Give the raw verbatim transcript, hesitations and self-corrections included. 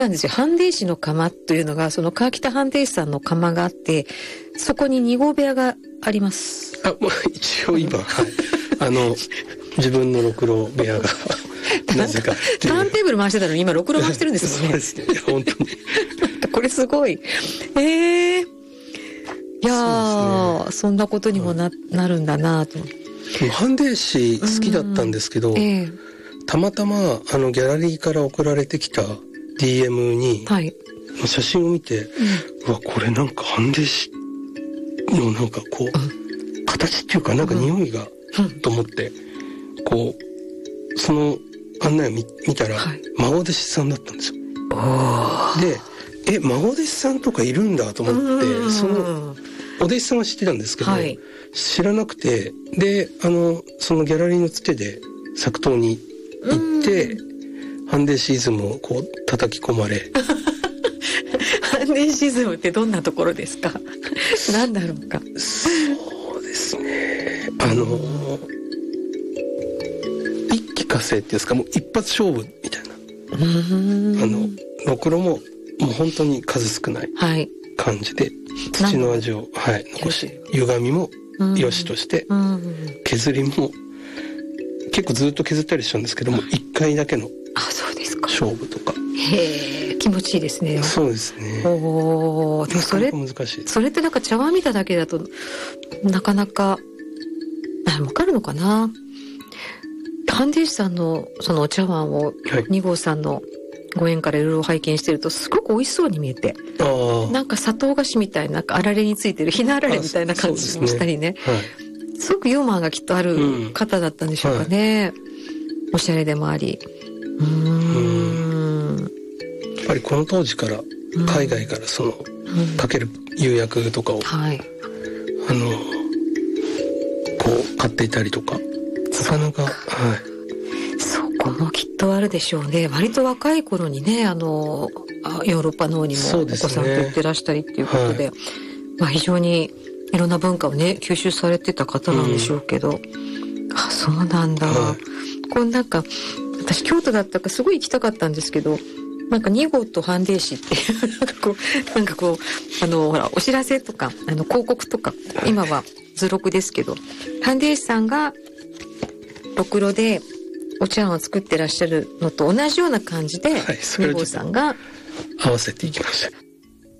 なんですよ。ハンデイシの窯というのが、その川北ハンデイシさんの窯があって、そこにに号部屋があります。 あ、まあ、一応今、はい、あの自分のろくろ部屋がなぜかターンテーブル回してたのに今ろくろ回してるんですもんね。 そうですね、本当にこれすごい。えー、いやー、 そ,、ね、そんなことにも な,、はい、なるんだなと。 ハンデイシ好きだったんですけど、えー、たまたまあのギャラリーから送られてきた ディーエム に、はい、写真を見て、うん、うわこれなんかハンデイシのなんかこう、うん、形っていうかなんか匂いが、うん、と思ってこうその案内を 見, 見たら、はい、孫弟子さんだったんですよ。で、え孫弟子さんとかいるんだと思ってそのお弟子さんは知ってたんですけど、はい、知らなくて、であのそのギャラリーのつてで作東に行ってハンデシズムをこう叩き込まれハンデシズムってどんなところですか？何だろうか。 そうですね、あの一気呵成っていうんですか、もう一発勝負みたいな、うーん、あのろくろももう本当に数少ない感じで、はい、土の味を、はい、残し、歪みも良しとして、削りも結構ずっと削ったりしたんですけども、いっかいだけの勝負とか。 へえ、気持ちいいですね。 そうですね。 おー、でもそれ難しい。 それってなんか茶碗見ただけだとなかなかあ、わかるのかな。ハンデイシさんのそのお茶碗をに号さんのご縁からいろいろ拝見してるとすごく美味しそうに見えて、あ、なんか砂糖菓子みたいな、なんかあられについてるひなあられみたいな感じもしたりね、はい、すごくユーモアがきっとある方だったんでしょうかね、うん、はい、おしゃれでもあり、うーん、 やっぱりこの当時から海外からその、うん、かける釉薬とかを、はい、あのこう買っていたりとか、なかなか、はい、 そこもきっとあるでしょうね。割と若い頃にね、あのヨーロッパの方にもお子さんと行ってらしたりっていうことで、はい、まあ、非常にいろんな文化をね吸収されてた方なんでしょうけど、うん、あ、そうなんだ、はい、こうなんか私京都だったかすごい行きたかったんですけど、なんかに号とハンデイシっていうなんかこうなんかこうあのほらお知らせとかあの広告とか、今は図録ですけど、ハンデイシさんがろくろでお茶碗を作ってらっしゃるのと同じような感じで、はい、に号さんが合わせていきました。